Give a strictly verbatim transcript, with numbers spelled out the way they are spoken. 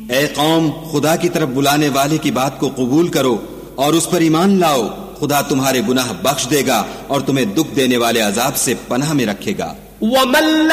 ए कौम, खुदा की तरफ बुलाने वाले की बात को कबूल करो और उस पर ईमान लाओ। खुदा तुम्हारे गुनाह बख्श देगा और तुम्हें दुख देने वाले अजाब से पनाह में रखेगा।